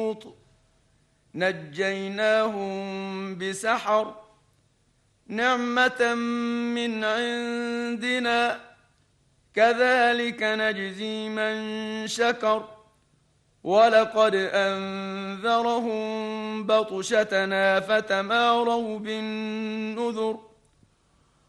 نجيناهم بسحر نعمة من عندنا كذلك نجزي من شكر ولقد أنذرهم بطشتنا فتماروا بالنذر